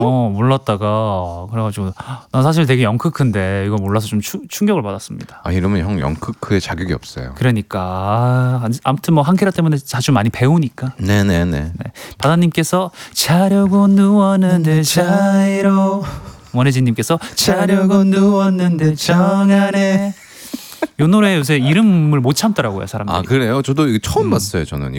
몰랐다가 그래가지고 나 사실 되게 영크크인데 이거 몰라서 좀 충격을 받았습니다. 아 이러면 형 영크크의 자격이 없어요. 그러니까 아무튼 뭐 한키라 때문에 자주 많이 배우니까. 네네네. 네. 바다님께서 자려고 누웠는데 자이로, 원혜진님께서 자려고 누웠는데 정안에. 이 노래 요새 이름을 못 참더라고요 사람들이. 아 그래요? 저도 이거 처음 봤어요 저는.